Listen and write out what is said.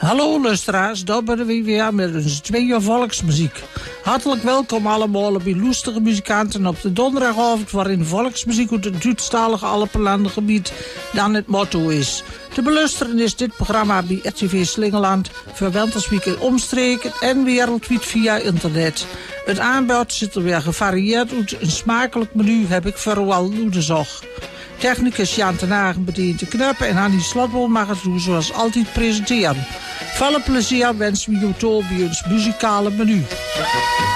Hallo luisteraars, daar ben we weer met onze tweede volksmuziek. Hartelijk welkom allemaal bij Loestige Muzikanten op de donderdagavond, waarin volksmuziek uit het Duitsstalige Alpenlandengebied dan het motto is. Te beluisteren is dit programma bij RTV Slingeland, voor Winterswijk en omstreken en wereldwijd via internet. Het aanbod zit er weer gevarieerd uit, een smakelijk menu heb ik vooral uitgezocht. Technicus Jan ten Hagen bedient de knuppen en Annie Slotboom mag het doen zoals altijd presenteren. Veel plezier wensen we jou toe bij ons muzikale menu.